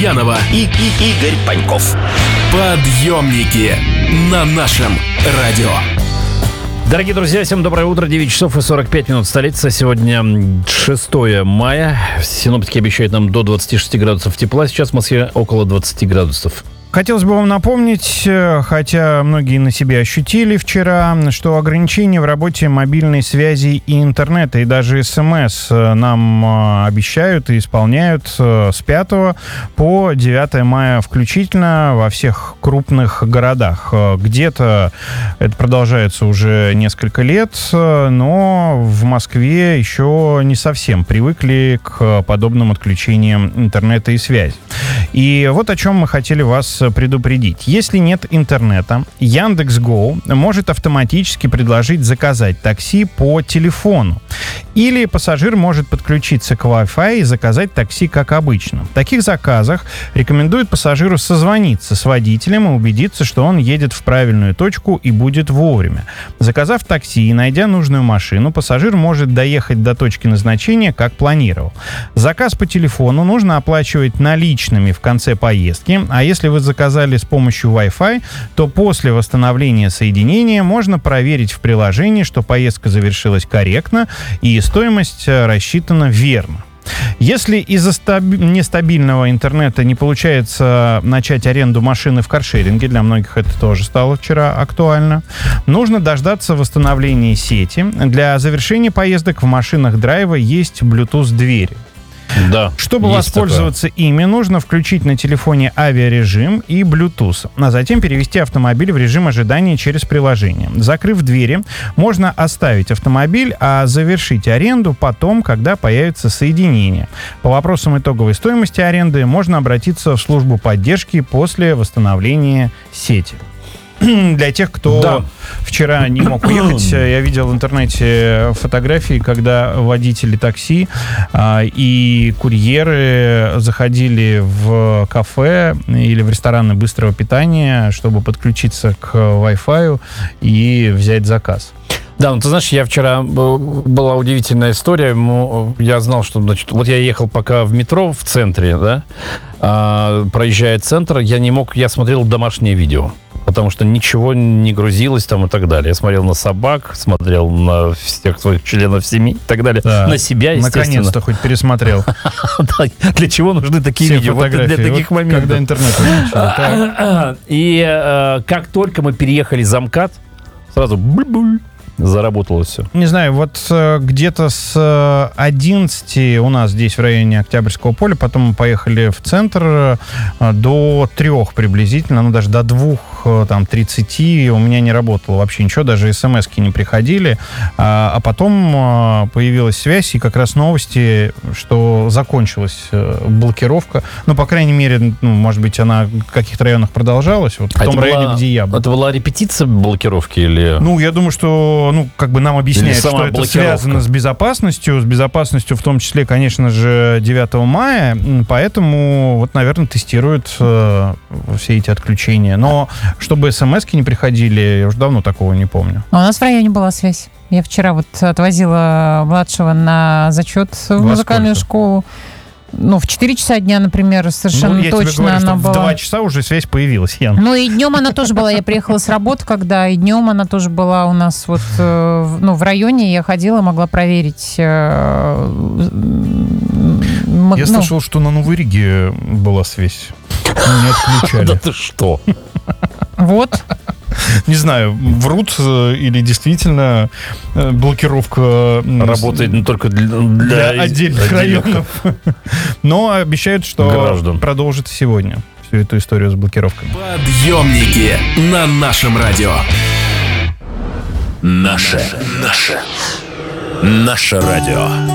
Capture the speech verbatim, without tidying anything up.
Гурьянова и, и Игорь Паньков. Подъемники на нашем радио. Дорогие друзья, всем доброе утро. девять часов и сорок пять минут столица. Сегодня шестое мая. Синоптики обещают нам до двадцати шести градусов тепла. Сейчас в Москве около двадцати градусов. Хотелось бы вам напомнить, хотя многие на себе ощутили вчера, что ограничения в работе мобильной связи и интернета, и даже СМС нам обещают и исполняют с пятого по девятое мая включительно во всех крупных городах. Где-то это продолжается уже несколько лет, но в Москве еще не совсем привыкли к подобным отключениям интернета и связи. И вот о чем мы хотели вас предупредить. Если нет интернета, Яндекс.Го может автоматически предложить заказать такси по телефону. Или пассажир может подключиться к Wi-Fi и заказать такси как обычно. В таких заказах рекомендуют пассажиру созвониться с водителем и убедиться, что он едет в правильную точку и будет вовремя. Заказав такси и найдя нужную машину, пассажир может доехать до точки назначения, как планировал. Заказ по телефону нужно оплачивать наличными в конце поездки, а если вы заказали с помощью Wi-Fi, то после восстановления соединения можно проверить в приложении, что поездка завершилась корректно и стоимость рассчитана верно. Если из-за стаби- нестабильного интернета не получается начать аренду машины в каршеринге, для многих это тоже стало вчера актуально, нужно дождаться восстановления сети. Для завершения поездок в машинах драйва есть Bluetooth-двери. Да, Чтобы воспользоваться такое. ими, нужно включить на телефоне авиарежим и Bluetooth, а затем перевести автомобиль в режим ожидания через приложение. Закрыв двери, можно оставить автомобиль, а завершить аренду потом, когда появится соединение. По вопросам итоговой стоимости аренды можно обратиться в службу поддержки после восстановления сети. Для тех, кто да. вчера не мог уехать, я видел в интернете фотографии, когда водители такси а, и курьеры заходили в кафе или в рестораны быстрого питания, чтобы подключиться к Wi-Fi и взять заказ. Да, ну ты знаешь, я вчера, была удивительная история, я знал, что, значит, вот я ехал пока в метро в центре, да, а, проезжая центр, я не мог, я смотрел домашнее видео. Потому что ничего не грузилось там и так далее. Я смотрел на собак, смотрел на всех своих членов семьи и так далее. Да. На себя, естественно. Наконец-то хоть пересмотрел. Для чего нужны такие видео? Для таких моментов. Когда интернет выключили. И как только мы переехали за МКАД, сразу буль-буль. Заработало все. Не знаю, вот э, где-то с одиннадцати у нас здесь в районе Октябрьского поля, потом мы поехали в центр э, до трех приблизительно, ну даже до двух, э, там, тридцати у меня не работало вообще ничего, даже смс-ки не приходили, а, а потом э, появилась связь и как раз новости, что закончилась э, блокировка, ну, по крайней мере, ну, может быть, она в каких-то районах продолжалась, вот в а том районе, была, где я был. Это была репетиция блокировки или... Ну, я думаю, что ну, как бы нам объясняют, что это связано с безопасностью, с безопасностью в том числе, конечно же, девятого мая, поэтому, вот, наверное, тестируют э, все эти отключения. Но чтобы смс-ки не приходили, я уже давно такого не помню. А у нас в районе была связь. Я вчера вот отвозила младшего на зачет в музыкальную школу. Ну, в четыре часа дня, например, совершенно ну, я точно тебе говорю, она что была. В два часа уже связь появилась, Ян. Ну, и днем она тоже была. Я приехала с работы, когда и днем она тоже была у нас вот, э, ну, в районе. Я ходила, могла проверить. Э, я ну, слышал, что на Новой Риге была связь. Не отключали. Да ты что? Вот. Не знаю, врут или действительно блокировка работает не только для, для, для отдельных районов. Но обещают, что граждан продолжит сегодня всю эту историю с блокировками. Подъемники на нашем радио. Наше, наше, наше радио.